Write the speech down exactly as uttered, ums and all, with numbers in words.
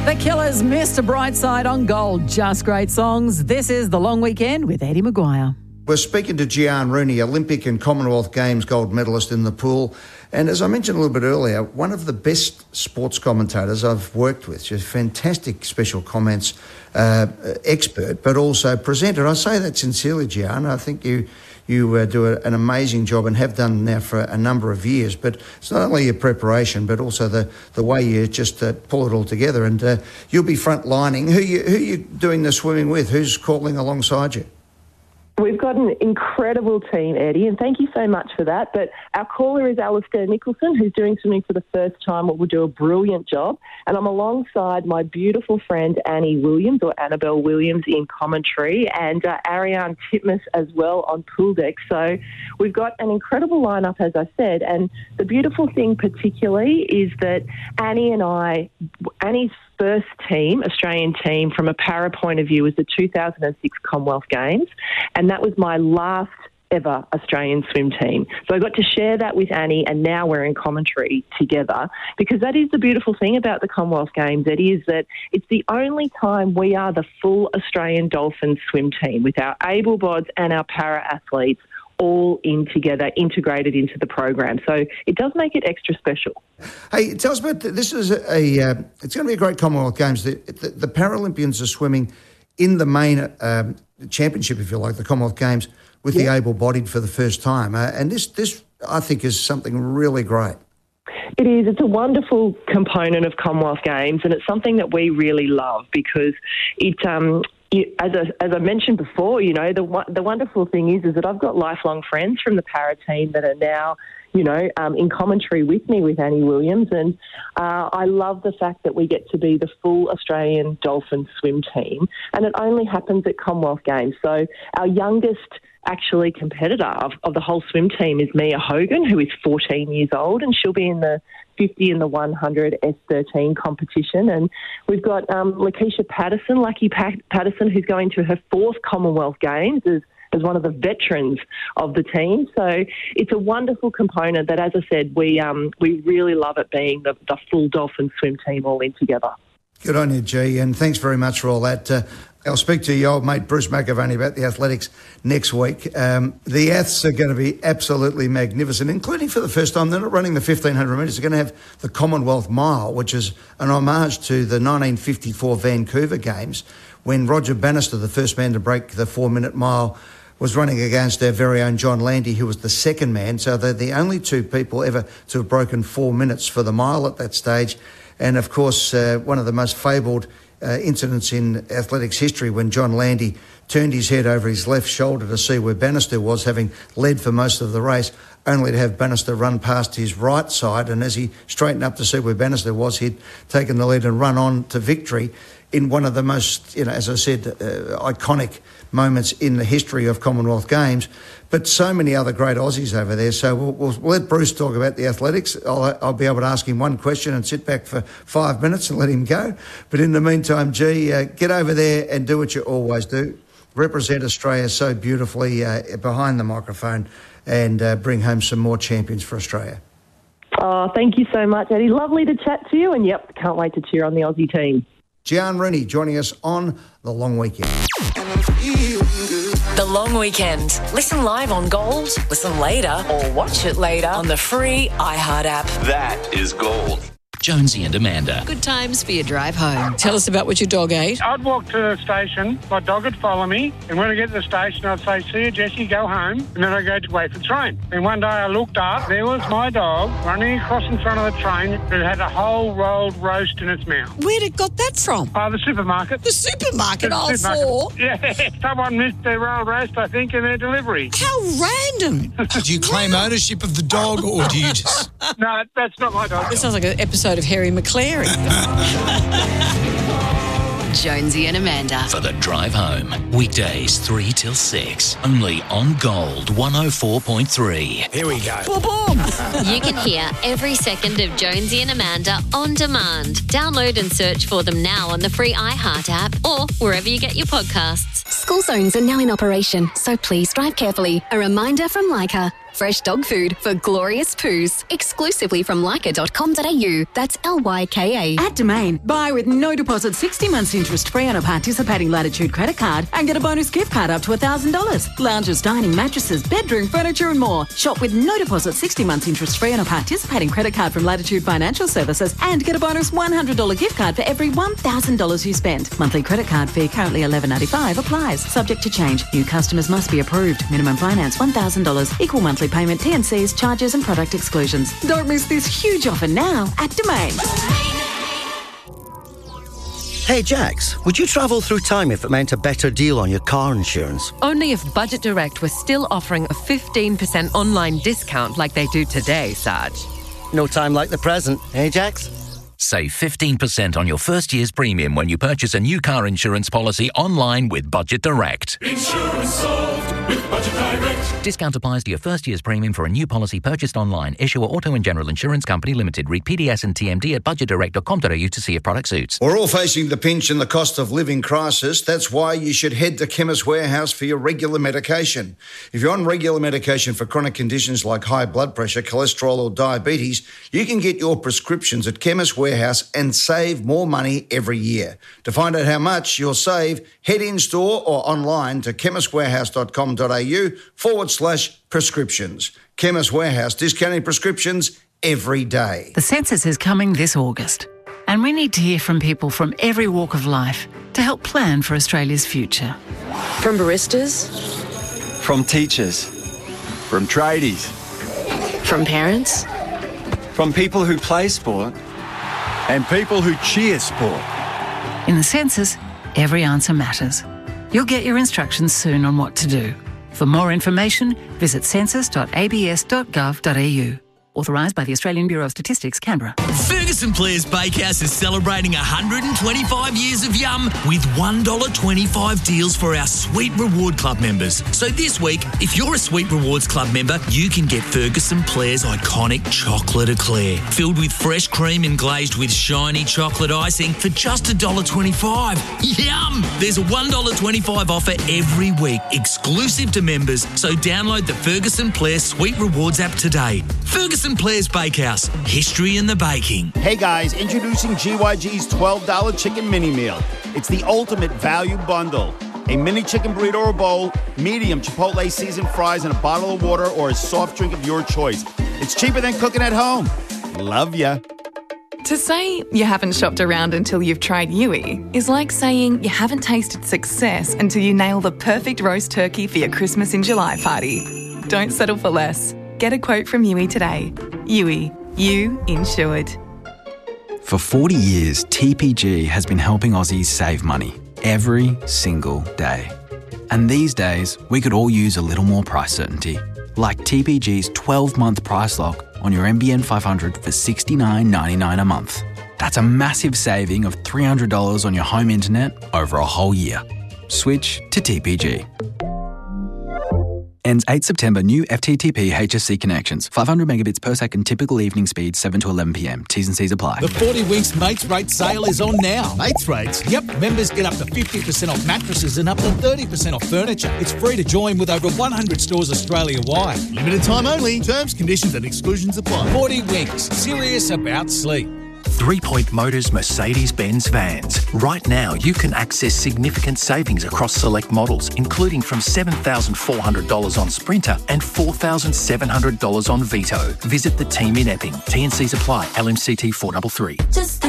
The Killers, Mister Brightside on Gold. Just great songs. This is The Long Weekend with Eddie Maguire. We're speaking to Gianne Rooney, Olympic and Commonwealth Games gold medalist in the pool. And as I mentioned a little bit earlier, one of the best sports commentators I've worked with. She's a fantastic special comments uh, expert, but also presenter. I say that sincerely, Gianne. I think you you uh, do a, an amazing job and have done now for a number of years. But it's not only your preparation, but also the, the way you just uh, pull it all together. And uh, you'll be front lining. Who you who you doing the swimming with? Who's calling alongside you? We've got an incredible team, Eddie, and thank you so much for that. But our caller is Alistair Nicholson, who's doing swimming for the first time, what will do a brilliant job. And I'm alongside my beautiful friend Annie Williams, or Annabelle Williams, in commentary, and uh, Ariane Titmus as well on pool deck. So we've got an incredible lineup, as I said. And the beautiful thing particularly is that Annie and I, Annie's first team, Australian team, from a para point of view, was the two thousand six Commonwealth Games, and that was my last ever Australian swim team. So I got to share that with Annie, and now we're in commentary together, because that is the beautiful thing about the Commonwealth Games, Eddie, is that it's the only time we are the full Australian Dolphins swim team with our able-bods and our para-athletes all in together, integrated into the program. So it does make it extra special. Hey, tell us about, this is a, a uh, it's going to be a great Commonwealth Games. The, the, the Paralympians are swimming in the main um, championship, if you like, the Commonwealth Games, with yeah. the able-bodied for the first time. Uh, and this, this, I think, is something really great. It is. It's a wonderful component of Commonwealth Games, and it's something that we really love because it... Um, As I, as I mentioned before, you know, the the wonderful thing is is that I've got lifelong friends from the para team that are now, you know, um, in commentary with me with Annie Williams, and uh, I love the fact that we get to be the full Australian Dolphin swim team, and it only happens at Commonwealth Games. So our youngest actually competitor of, of the whole swim team is Mia Hogan, who is fourteen years old, and she'll be in the fifty and the one hundred S thirteen competition. And we've got um, Lakeisha Patterson, Lucky Pat- Patterson, who's going to her fourth Commonwealth Games as, as one of the veterans of the team. So it's a wonderful component that, as I said, we um, we really love it being the, the full Dolphin swim team all in together. Good on you, G, and thanks very much for all that. Uh, I'll speak to your old mate Bruce McAvaney about the athletics next week. Um, the Aths are going to be absolutely magnificent, including for the first time. They're not running the fifteen hundred metres. They're going to have the Commonwealth Mile, which is an homage to the nineteen fifty-four Vancouver Games, when Roger Bannister, the first man to break the four-minute mile, was running against our very own John Landy, who was the second man. So they're the only two people ever to have broken four minutes for the mile at that stage. And, of course, uh, one of the most fabled uh, incidents in athletics history, when John Landy turned his head over his left shoulder to see where Bannister was, having led for most of the race, only to have Bannister run past his right side. And as he straightened up to see where Bannister was, he'd taken the lead and run on to victory in one of the most, you know, as I said, uh, iconic moments in the history of Commonwealth Games. But so many other great Aussies over there. So we'll, we'll let Bruce talk about the athletics. I'll, I'll be able to ask him one question and sit back for five minutes and let him go. But in the meantime, G, uh, get over there and do what you always do. Represent Australia so beautifully uh, behind the microphone and uh, bring home some more champions for Australia. Oh, thank you so much, Eddie. Lovely to chat to you, and yep, can't wait to cheer on the Aussie team. Gianne Rooney joining us on The Long Weekend. The Long Weekend. Listen live on Gold, listen later, or watch it later on the free iHeart app. That is Gold. Jonesy and Amanda. Good times for your drive home. Tell us about what your dog ate. I'd walk to the station, my dog would follow me, and when I get to the station, I'd say, see you, Jessie, go home, and then I'd go to wait for the train. And one day I looked up, there was my dog running across in front of the train that had a whole rolled roast in its mouth. Where'd it got that from? Oh, the supermarket. The supermarket, The all supermarket. four? Yeah, someone missed their rolled roast, I think, in their delivery. How random. Do you claim ownership of the dog, or do you just... No, that's not my dog. This sounds like an episode of Harry McClary. Jonesy and Amanda. For the drive home. Weekdays three till six. Only on Gold one oh four point three. Here we go. Boom, boom. You can hear every second of Jonesy and Amanda on demand. Download and search for them now on the free iHeart app or wherever you get your podcasts. School zones are now in operation, so please drive carefully. A reminder from Leica. Fresh dog food for glorious poos. Exclusively from lyca dot com dot a u. That's L Y K A. At Domain, buy with no deposit, sixty months interest free on a participating Latitude credit card and get a bonus gift card up to one thousand dollars. Lounges, dining, mattresses, bedroom, furniture and more. Shop with no deposit, sixty months interest free on a participating credit card from Latitude Financial Services and get a bonus one hundred dollars gift card for every one thousand dollars you spend. Monthly credit card fee currently eleven ninety-five applies. Subject to change. New customers must be approved. Minimum finance one thousand dollars. Equal monthly payment, T and Cs, charges and product exclusions. Don't miss this huge offer now at Domain. Hey Jax, would you travel through time if it meant a better deal on your car insurance? Only if Budget Direct was still offering a fifteen percent online discount like they do today, Sarge. No time like the present, eh Jax? Save fifteen percent on your first year's premium when you purchase a new car insurance policy online with Budget Direct. Insurance solved with Budget Direct. Discount applies to your first year's premium for a new policy purchased online. Issuer Auto and General Insurance Company Limited. Read P D S and T M D at budget direct dot com dot a u to see if product suits. We're all facing the pinch and the cost of living crisis. That's why you should head to Chemist Warehouse for your regular medication. If you're on regular medication for chronic conditions like high blood pressure, cholesterol or diabetes, you can get your prescriptions at Chemist Warehouse and save more money every year. To find out how much you'll save, head in-store or online to chemist warehouse dot com dot a u forward slash prescriptions. Chemist Warehouse, discounting prescriptions every day. The census is coming this August, and we need to hear from people from every walk of life to help plan for Australia's future. From baristas, from teachers, from tradies, from parents, from people who play sport, and people who cheer sport. In the census, every answer matters. You'll get your instructions soon on what to do. For more information, visit census dot a b s dot gov dot a u. Authorised by the Australian Bureau of Statistics, Canberra. Ferguson Players Bakehouse is celebrating one hundred twenty-five years of yum with one dollar twenty-five deals for our Sweet Reward Club members. So this week, if you're a Sweet Rewards Club member, you can get Ferguson Players' iconic chocolate eclair, filled with fresh cream and glazed with shiny chocolate icing for just one dollar twenty-five. Yum! There's a one dollar twenty-five offer every week, exclusive to members, so download the Ferguson Players Sweet Rewards app today. Ferguson Players Bakehouse, history in the baking. Hey guys, introducing G Y G's twelve dollar chicken mini meal. It's the ultimate value bundle. A mini chicken burrito or bowl, medium Chipotle seasoned fries, and a bottle of water or a soft drink of your choice. It's cheaper than cooking at home. Love ya. To say you haven't shopped around until you've tried Yui is like saying you haven't tasted success until you nail the perfect roast turkey for your Christmas in July party. Don't settle for less. Get a quote from Yui today. Yui, you insured. For forty years, T P G has been helping Aussies save money every single day. And these days, we could all use a little more price certainty, like T P G's twelve-month price lock on your M B N five hundred for sixty-nine ninety-nine a month. That's a massive saving of three hundred dollars on your home internet over a whole year. Switch to T P G. Ends eighth September. New F T T P H S C connections. five hundred megabits per second. Typical evening speed seven to eleven p m. T's and C's apply. The forty Winks Mates Rate sale is on now. Mates Rates? Yep. Members get up to fifty percent off mattresses and up to thirty percent off furniture. It's free to join with over one hundred stores Australia-wide. Limited time only. Terms, conditions and exclusions apply. forty Winks. Serious about sleep. Three Point Motors Mercedes-Benz vans. Right now, you can access significant savings across select models, including from seven thousand four hundred dollars on Sprinter and four thousand seven hundred dollars on Vito. Visit the team in Epping. T and C's apply. L M C T four three three. Just